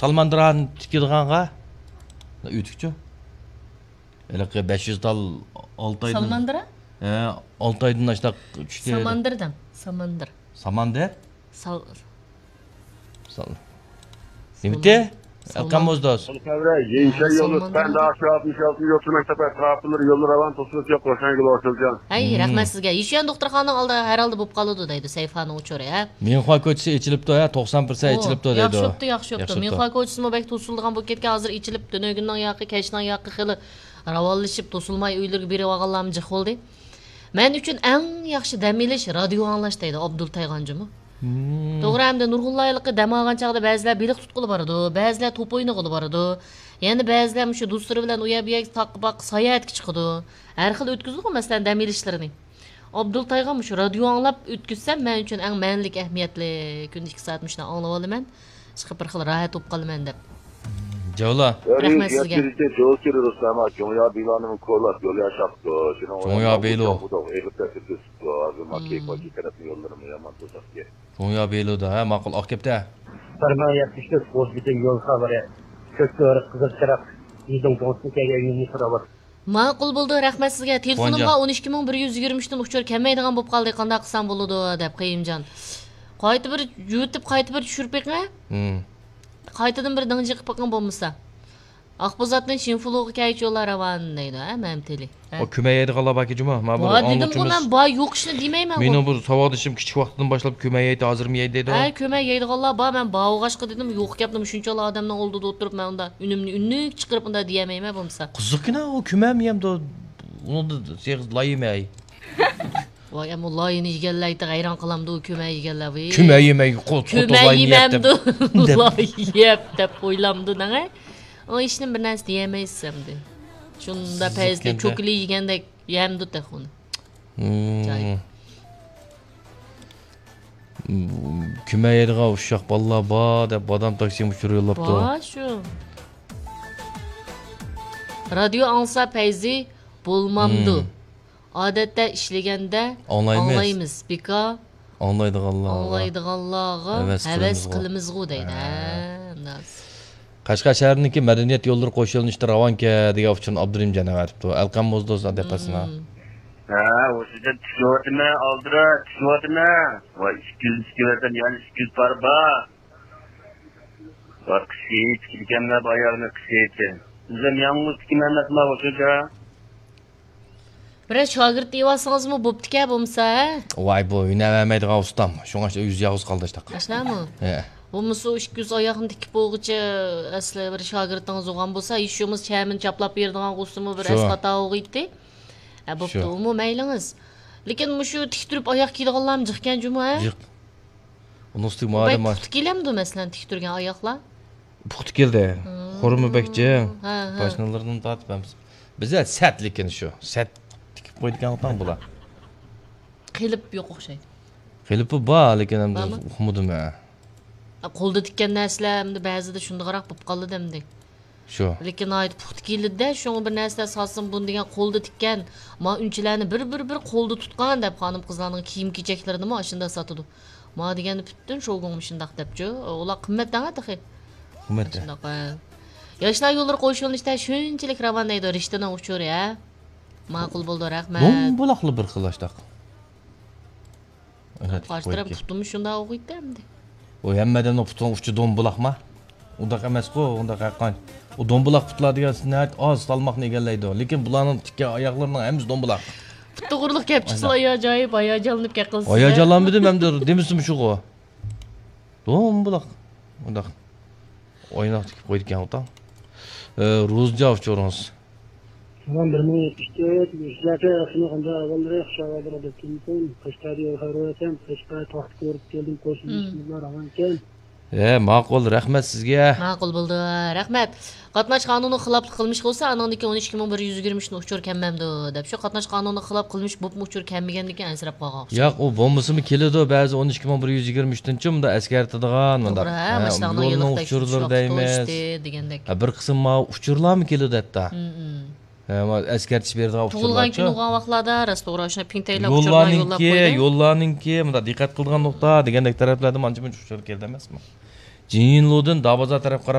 Salmandıran tikilganğa ütükçü. Elaqi 500 dal 6 aydan. Salmandıra? 6 aydan aşağı düştü. Samandırdan. Samandır. Samandır. Sal. Nimte? Elkamozdos. Kavra Yeşil yolu ben daha şu 66 yol sürmekte tarafları yollar avan tosunuz yok koşan yol açılacağım. Hay, rahmat sizga. Yüşen doktorxonaning oldida herhalde bo'lib qoladi deydi Sayfaning uchori, ha. Minxoy ko'chasi ichilibdi, 90% ichilibdi deydi. Yaxshi bo'pti. Minxoy ko'chasi bek to'silgan bo'lib ketgan, hozir ichilibdi. Nögunning yoqi, kechning yoqi xili ravonlashib, to'silmay uylarga berib olganlarmi jiq bo'ldi. Men uchun eng yaxshi dam olish radio anglash deydi Abdul Tayganjimi. To'g'ri, hamda Nurg'ullayliqqa dam olgan chaqda ba'zilar beliq tutqili boradi, ba'zilar to'p o'ynag'ili boradi. Yana ba'zilar shu do'stlari bilan u yoq bu yoq taqib sayohatga chiqadi. Har xil o'tkazdi, masalan, dam olishlarini. Abdul Taygan shu radio anglab o'tkazsam men uchun eng ma'nili, ahamiyatli kunda 2 soat shuni anglab olaman. Chiqib bir xil rohat bo'lib qolaman deb. Javla. Rahmat sizga. Jo'ya Bilan'ın kollar yol yaşattı. Jo'ya Bilo. Jo'ya Bilo da ma'qul olib kelibdi. Farman yapıştı, hospital yol xabari. Kökör qizil chiroq. Yiding to'sni kelganini so'rab. Ma'qul bo'ldi, rahmat sizga. Telefonimga 12123 dan uchur kelmaydigan bo'lib qoldi. Qanday qilsam bo'ladi deb Qayimjon. Qayta bir yutib, qayta bir tushirib beqing. Qaytadan bir dingji qilib qo'ygan bo'lmasa. Aqbozatning shinfulugi kaych yo'llar ravan deydi, ha, mamtili. O köməyəydi qala baki cuma. Ma bu anlıqçımız. Ben bay yo'q ishni demayman. Meni bu savodishim kichik vaqtdan boshlab köməyəydi, hozir mi yeydi dedi. Ha, köməyəydi qala ba men bağıqashqa dedim, yo'q gapnim shunchalar odamning oldida o'tirib men unda unimni unnik chiqarib unda deyamayman bo'lmasa. Qiziqgina o köməyəm de uni siz layimay. Voy, ama layini yeganlaydi, hayron qilamdi u kömək yeganlavi. Kömək yemay, qo'tlaymayapti. Layib deb o'ylamdi, nanga. O ishni bir narsa deyamaysan de. Shunda payizda cho'kili yegandek yemdi taxuni. Köməyəydiga uşaq ballar bor deb badam taksi uchirib yo'llabdi. Ba shu. Radio ansa payizi bo'lmamdi. Odatda ishlaganda anglaymiz. Bika anglaydiganlarga havas qilamiz-ku deydi. Qashqar shahriniki madaniyat yo'llari qo'shilishda Ravanka degan uchun Abdurim janavaribdi. Alqam Mozdoz depasina. Ha, o'shida tishotma, oldira tishotma. Voy, 200 verdim, yani 200 parba. Bak, şehit kilkenle bayağını kısaydı. Bizim yalnız kimenletme o'shida. Biraz şagird deyasanızmı bo'pti-ka bo'lmasa? Voy, bu unavermaydigan ustam. Shunga 100 yog'iz qoldi ishtaq. Ashlami? He. Bo'lmasa 200 oyoqni tikib bo'lguncha asli bir shogirdingiz bo'lgan bo'lsa, ishimiz chamin chaplab beradigan qo'simi bir asqata o'g'iydi. Bo'pti, umi maylingiz. Lekin shu tik turib oyoq kiydiganlarmi jiqkan juma? Jiq. Uni ustiga ma'lum. Puxta kelamdi masalan tik turgan oyoqlar? Puxta keldi. Xurmi bekchi. Poshnalardan tortibamiz. Bizda sat lekin shu. Sat tikib qo'ydigan ham bular. Qilib yo'q o'xshaydi. Qilib bor, lekin ham uqmadim. Qo'lda tikkan narsalar ba'zida shundoqroq bo'lib qoldi demdi. Shu. Lekin ayt puxta keldi-da, shunga bir narsa solsin buni degan qo'lda tikkan, ma unchilarni bir qo'lda tutgan deb xonim qizlarning kiyim-kechaklarini ma shunda sotadi. Ma degani butun sho'g'im shundaq debchi. Ular qimmatdan ataxi. Qimmat. Yoshlar yo'llari qo'shilishda shunchalik ravon deydi, rishtadan uchur ya. Ma'qul bo'ldi, rahmat. Bo'laqli bir xilashdaq. Qashtirib putumni shunda o'qiydi endi. O hammadan putun uchi don bulaqma. Undaq emas-ku, undaq haqqan. O don bulaq putlar degan sinat oz salmoqni egallaydi. Lekin bularning tikkan oyoqlarining hammasi don bulaq. To'g'riliq gap chiqsa ajoyib hayajonlanib ketqilsiz. Hayajonlanmadim hamda demisizmi shu go? Don bulaq. Undaq. O'ynoq tikib qo'ygan o'ta. Ro'zjov cho'rons. Tamam, bir minut işte, işlete aslında kanda avvalları yakşavadır da kimsin, Qashqariga xayriyatım, Qashqar taxt ko'rib keldim, qo'shilishlar avanken. Ma'qul, rahmat sizga. Ma'qul bo'ldi, rahmat. Qatnash qonuni xiloflik qilmish bo'lsa, anandiki 12123 ni uchur kelmamdi deb. Shu qatnash qonuni xilof qilmish bo'pmi uchur kelmaganligi ansirab qolgan. Yo'q, u bo'lmasimi keladi, ba'zi 12123-chi bunda askartadigan, bunda. Yo'lni uchurlar deymiz degandek. Bir qism ma uchurlarmi keladi hatta. Askartish berdigan uchurlar. Tug'ilgan kun bo'lgan vaqtlarda restoranni pintaylab uchurlar yo'llab qo'ydi. Yo'llarninki, bunda diqqat qilgan nuqta degandek taraflarda mancha uchur keldi emasmi? Jinlodin Davoza taraf qarab